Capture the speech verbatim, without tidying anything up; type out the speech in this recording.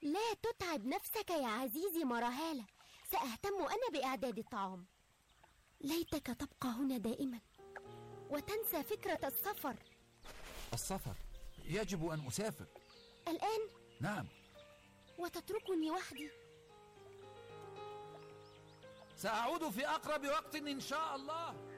لا تتعب نفسك يا عزيزي مراهالة، سأهتم أنا بإعداد الطعام. ليتك تبقى هنا دائما وتنسى فكرة السفر. السفر؟ يجب أن أسافر الآن؟ نعم. وتتركني وحدي؟ سأعود في أقرب وقت إن شاء الله.